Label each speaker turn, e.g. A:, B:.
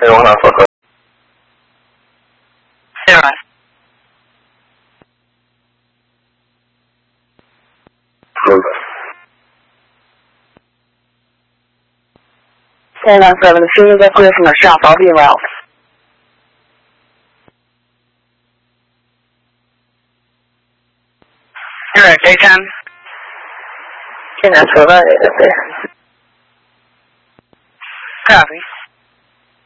A: 1 Alpha.
B: Zero.
A: Move.
B: 10-7, as soon as I clear from the shop, I'll be around. You're right, K10.
A: 10-12, I need it there.
B: Copy.